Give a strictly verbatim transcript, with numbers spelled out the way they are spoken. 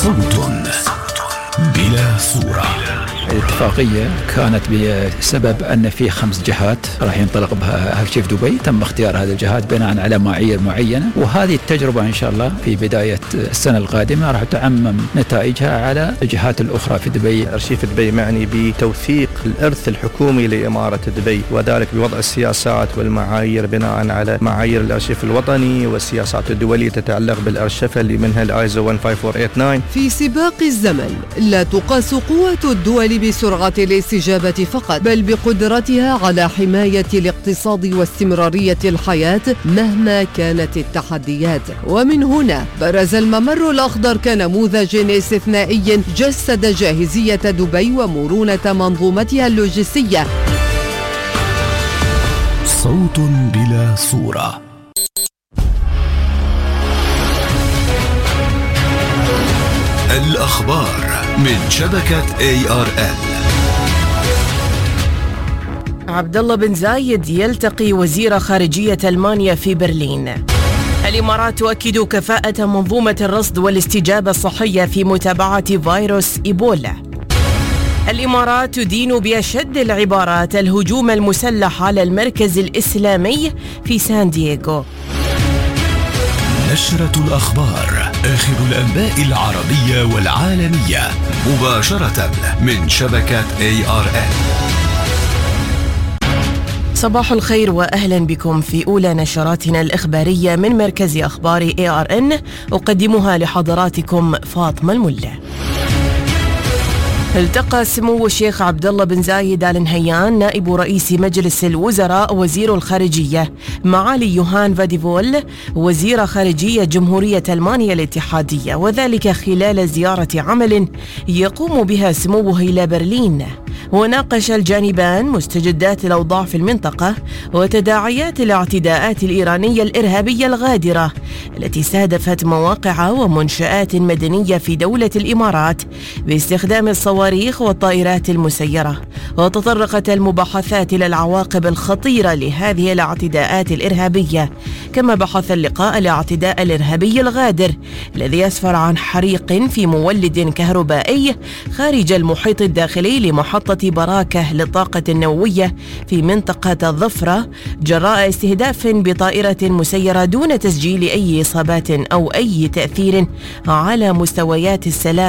صوت بلا صورة. الاتفاقية كانت بسبب أن في خمس جهات راح ينطلق بها أرشيف دبي، تم اختيار هذه الجهات بناء على معايير معينة، وهذه التجربة إن شاء الله في بداية السنة القادمة راح تعمم نتائجها على الجهات الأخرى في دبي. أرشيف دبي معني بتوثيق الإرث الحكومي لإمارة دبي، وذلك بوضع السياسات والمعايير بناء على معايير الأرشيف الوطني والسياسات الدولية تتعلق بالأرشفة اللي منها الآيزو واحد خمسة أربعة ثمانية تسعة. في سباق الزمن لا تقاس قوة الدول بسرعة الاستجابة فقط، بل بقدرتها على حماية الاقتصاد واستمرارية الحياة مهما كانت التحديات. ومن هنا برز الممر الأخضر كنموذج استثنائي جسد جاهزية دبي ومرونة منظومتها اللوجستية. صوت بلا صورة. الأخبار من شبكة إيه آر إل. عبد الله بن زايد يلتقي وزير خارجية ألمانيا في برلين. الإمارات تؤكد كفاءة منظومة الرصد والاستجابة الصحية في متابعة فيروس إيبولا. الإمارات تدين بأشد العبارات الهجوم المسلح على المركز الإسلامي في سان دييغو. نشرة الأخبار، آخر الأنباء العربية والعالمية مباشرة من شبكة إيه آر إل. صباح الخير وأهلا بكم في أولى نشراتنا الإخبارية من مركز أخبار إيه آر إن، أقدمها لحضراتكم فاطمة الملا. التقى سمو الشيخ عبد الله بن زايد آل نهيان نائب رئيس مجلس الوزراء وزير الخارجية معالي يوهان فاديفول وزير خارجية جمهورية ألمانيا الاتحادية، وذلك خلال زيارة عمل يقوم بها سموه إلى برلين. وناقش الجانبان مستجدات الأوضاع في المنطقة وتداعيات الاعتداءات الإيرانية الإرهابية الغادرة التي استهدفت مواقع ومنشآت مدنية في دولة الإمارات باستخدام الصواريخ والطائرات المسيرة. وتطرقت المباحثات إلى العواقب الخطيرة لهذه الاعتداءات الإرهابية، كما بحث اللقاء الاعتداء الإرهابي الغادر الذي أسفر عن حريق في مولد كهربائي خارج المحيط الداخلي لمحطة براكة للطاقة النووية في منطقة الظفرة جراء استهداف بطائرة مسيرة دون تسجيل أي إصابات أو أي تأثير على مستويات السلام